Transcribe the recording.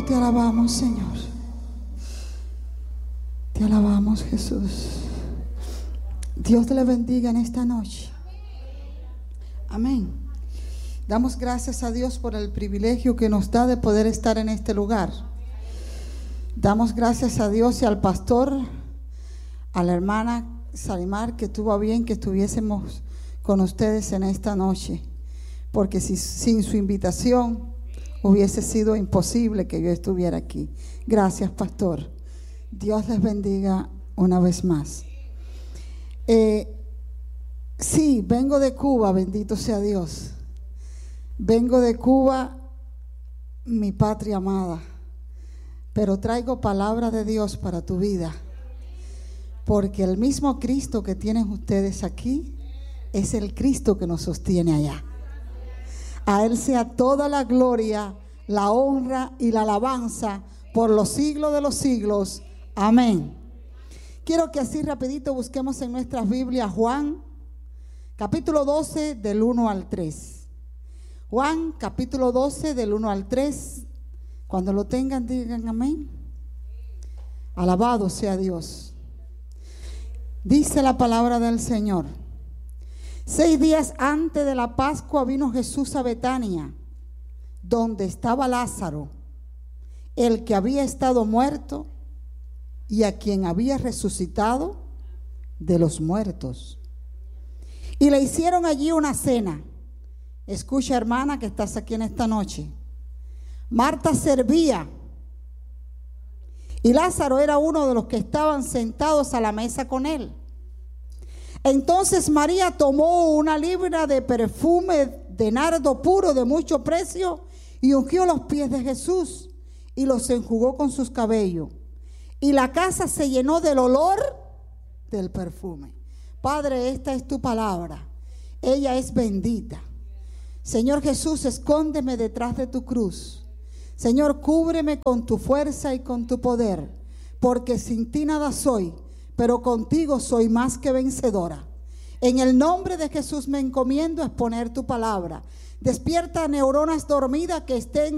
te alabamos, Señor. Te alabamos, Jesús. Dios te le bendiga en esta noche. Amén. Damos gracias a Dios por el privilegio que nos da de poder estar en este lugar. Damos gracias a Dios y al pastor, a la hermana Salimar, que tuvo a bien que estuviésemos con ustedes en esta noche, porque sin su invitación hubiese sido imposible que yo estuviera aquí. Gracias, pastor. Dios les bendiga una vez más. Sí, vengo de Cuba, bendito sea Dios. Vengo de Cuba, mi patria amada, pero traigo palabra de Dios para tu vida, porque el mismo Cristo que tienen ustedes aquí es el Cristo que nos sostiene allá. A Él sea toda la gloria, la honra y la alabanza por los siglos de los siglos. Amén. Quiero que así rapidito busquemos en nuestras Biblias Juan, capítulo 12, del 1 al 3. Juan, capítulo 12, del 1 al 3. Cuando lo tengan, digan amén. Alabado sea Dios. Dice la palabra del Señor. 6 días antes de la Pascua vino Jesús a Betania, donde estaba Lázaro, el que había estado muerto y a quien había resucitado de los muertos. Y le hicieron allí una cena. Escucha, hermana, que estás aquí en esta noche. Marta servía y Lázaro era uno de los que estaban sentados a la mesa con él. Entonces María tomó una libra de perfume de nardo puro de mucho precio y ungió los pies de Jesús y los enjugó con sus cabellos. Y la casa se llenó del olor del perfume. Padre, esta es tu palabra. Ella es bendita. Señor Jesús, escóndeme detrás de tu cruz. Señor, cúbreme con tu fuerza y con tu poder, porque sin ti nada soy, pero contigo soy más que vencedora. En el nombre de Jesús me encomiendo a exponer tu palabra. Despierta neuronas dormidas que estén